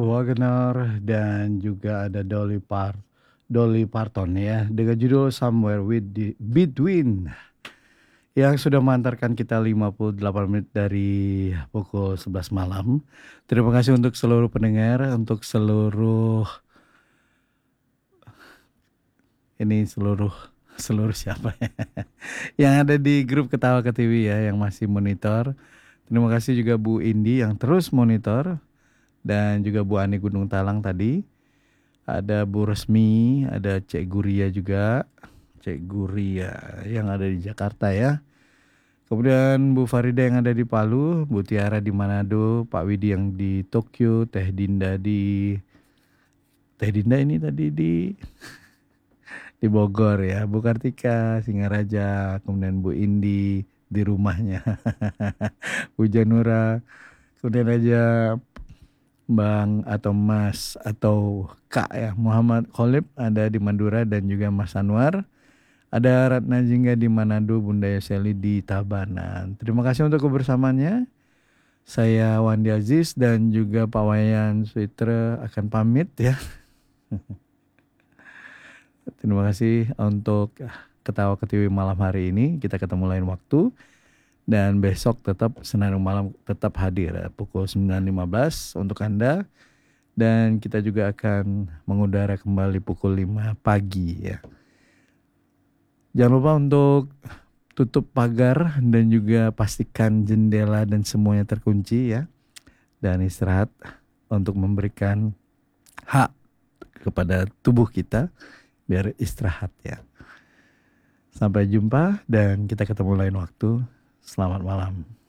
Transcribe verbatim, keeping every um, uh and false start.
Wagner dan juga ada Dolly Par Dolly Parton ya, dengan judul Somewhere with the Between yang sudah mengantarkan kita lima puluh delapan menit dari pukul sebelas malam. Terima kasih untuk seluruh pendengar, untuk seluruh ini seluruh seluruh siapa ya? Yang ada di grup Ketawa Ketiwi ya, yang masih monitor. Terima kasih juga Bu Indi yang terus monitor, dan juga Bu Ani Gunung Talang tadi. Ada Bu Resmi, ada Cek Guria juga. Cek Guria yang ada di Jakarta ya. Kemudian Bu Farida yang ada di Palu, Bu Tiara di Manado, Pak Widi yang di Tokyo, Teh Dinda di Teh Dinda ini tadi di di Bogor ya, Bu Kartika Singaraja, kemudian Bu Indi di rumahnya. Bu Janura, kemudian aja Bang atau Mas atau Kak ya, Muhammad Kholib ada di Madura, dan juga Mas Anwar. Ada Ratna Jingga di Manado, Bunda Yeseli di Tabanan. Terima kasih untuk kebersamaannya. Saya Wandi Aziz dan juga Pak Wayan Suitra akan pamit ya. Terima kasih untuk Ketawa Ketiwi malam hari ini. Kita ketemu lain waktu. Dan besok tetap Senar Malam tetap hadir ya, pukul sembilan lima belas untuk Anda. Dan kita juga akan mengudara kembali pukul lima pagi ya. Jangan lupa untuk tutup pagar dan juga pastikan jendela dan semuanya terkunci ya. Dan istirahat untuk memberikan hak kepada tubuh kita biar istirahat ya. Sampai jumpa dan kita ketemu lain waktu. Selamat malam.